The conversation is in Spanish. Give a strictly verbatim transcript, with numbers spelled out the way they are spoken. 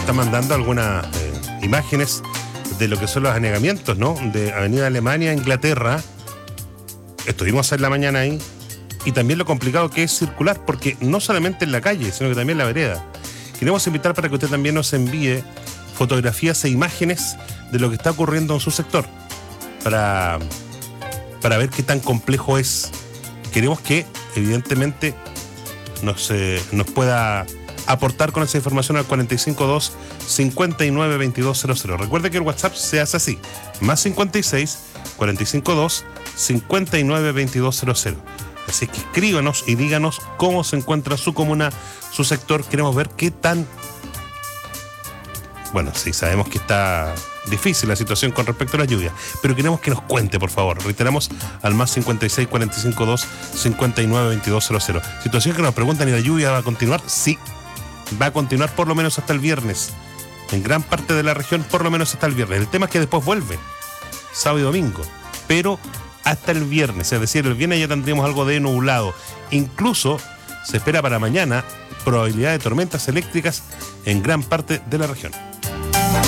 está mandando algunas eh, imágenes de lo que son los anegamientos, ¿no? De Avenida Alemania, Inglaterra. Estuvimos en la mañana ahí. Y también lo complicado que es circular, porque no solamente en la calle, sino que también en la vereda. Queremos invitar para que usted también nos envíe fotografías e imágenes de lo que está ocurriendo en su sector, para, para ver qué tan complejo es. Queremos que, evidentemente, nos, eh, nos pueda aportar con esa información al cuatro cinco dos, cinco nueve, dos dos cero cero. Recuerde que el WhatsApp se hace así, más cincuenta y seis, cuarenta y cinco dos, cincuenta y nueve, veintidós cero cero. Así que escríbanos y díganos cómo se encuentra su comuna, su sector. Queremos ver qué tan... Bueno, sí, sabemos que está difícil la situación con respecto a la lluvia, pero queremos que nos cuente, por favor. Reiteramos al más cincuenta y seis, cuarenta y cinco dos, cincuenta y nueve, veintidós cero cero. Situación que nos preguntan, ¿y la lluvia va a continuar? Sí, va a continuar por lo menos hasta el viernes. En gran parte de la región, por lo menos hasta el viernes. El tema es que después vuelve, sábado y domingo, pero hasta el viernes, es decir, el viernes ya tendríamos algo de nublado. Incluso se espera para mañana probabilidad de tormentas eléctricas en gran parte de la región.